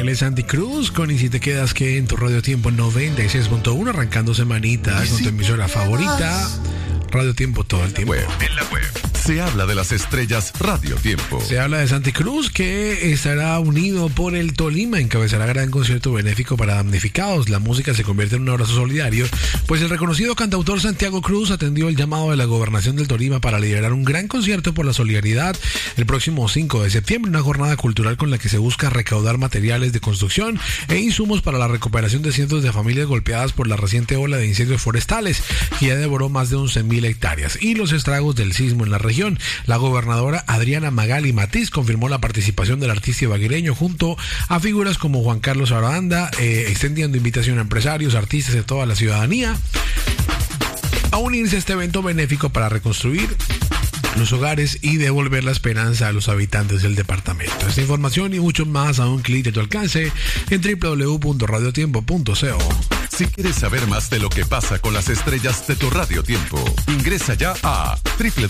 Él es Santi Cruz con Y si te quedas que en tu Radio Tiempo 96.1, arrancando semanita con tu emisora favorita, Radio Tiempo todo el tiempo. En la web se habla de las estrellas Radio Tiempo. Se habla de Santi Cruz, que estará unido por el Tolima, encabezará gran concierto benéfico para damnificados. La música se convierte en un abrazo solidario, pues el reconocido cantautor Santiago Cruz atendió el llamado de la gobernación del Tolima para liderar un gran concierto por la solidaridad el próximo 5 de septiembre, una jornada cultural con la que se busca recaudar materiales de construcción e insumos para la recuperación de cientos de familias golpeadas por la reciente ola de incendios forestales, que ya devoró más de 11.000 hectáreas, y los estragos del sismo en la región. La gobernadora Adriana Magali Matiz confirmó la participación del artista ibaguereño junto a figuras como Juan Carlos Aranda, extendiendo invitación a empresarios, artistas de toda la ciudadanía a unirse a este evento benéfico para reconstruir los hogares y devolver la esperanza a los habitantes del departamento. Esta información y mucho más a un clic de tu alcance en www.radiotiempo.co. Si quieres saber más de lo que pasa con las estrellas de tu Radio Tiempo, ingresa ya a www